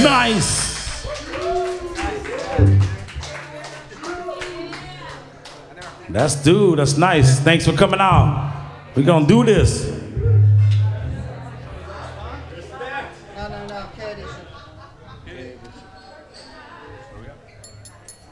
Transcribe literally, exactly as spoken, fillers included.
Nice. That's dude. That's nice. Thanks for coming out. We're gonna do this. No, no, no, Katie.